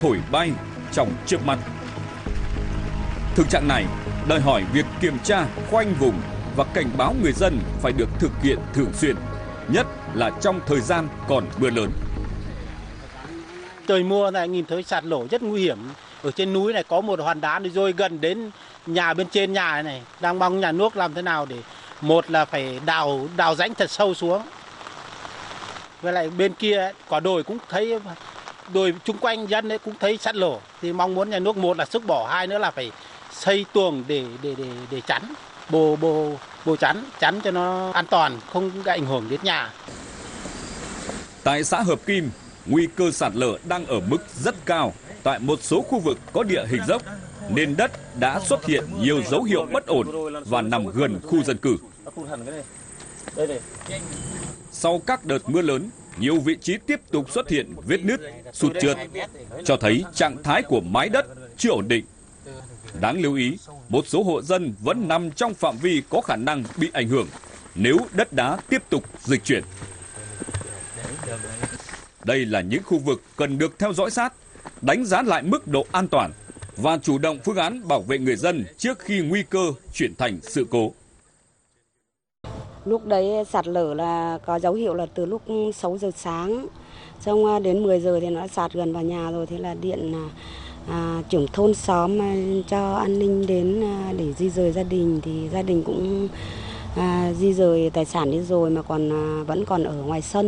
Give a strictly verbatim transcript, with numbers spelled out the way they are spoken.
thổi bay trong chớp mắt. Thực trạng này đòi hỏi việc kiểm tra, khoanh vùng và cảnh báo người dân phải được thực hiện thường xuyên, nhất là trong thời gian còn mưa lớn. Trời mưa này nhìn thấy sạt lở rất nguy hiểm. Ở trên núi này có một hòn đá rồi gần đến nhà bên trên nhà này, đang mong nhà nước làm thế nào để một là phải đào đào rãnh thật sâu xuống. Với lại bên kia quả đồi cũng thấy, đồi chung quanh dân ấy cũng thấy sạt lở, thì mong muốn nhà nước một là sức bỏ, hai nữa là phải xây tường để để để để chắn, bồ bồ bồ chắn chắn cho nó an toàn, không gây ảnh hưởng đến nhà. Tại xã Hợp Kim, nguy cơ sạt lở đang ở mức rất cao. Tại một số khu vực có địa hình dốc, nên đất đã xuất hiện nhiều dấu hiệu bất ổn và nằm gần khu dân cư. Sau các đợt mưa lớn, nhiều vị trí tiếp tục xuất hiện vết nứt, sụt trượt, cho thấy trạng thái của mái đất chưa ổn định. Đáng lưu ý, một số hộ dân vẫn nằm trong phạm vi có khả năng bị ảnh hưởng nếu đất đá tiếp tục dịch chuyển. Đây là những khu vực cần được theo dõi sát, đánh giá lại mức độ an toàn và chủ động phương án bảo vệ người dân trước khi nguy cơ chuyển thành sự cố. Lúc đấy sạt lở là có dấu hiệu là từ lúc sáu giờ sáng, xong đến mười giờ thì nó sạt gần vào nhà rồi, thế là điện à, trưởng thôn xóm cho an ninh đến để di rời gia đình, thì gia đình cũng à, di rời tài sản đi rồi mà còn à, vẫn còn ở ngoài sân.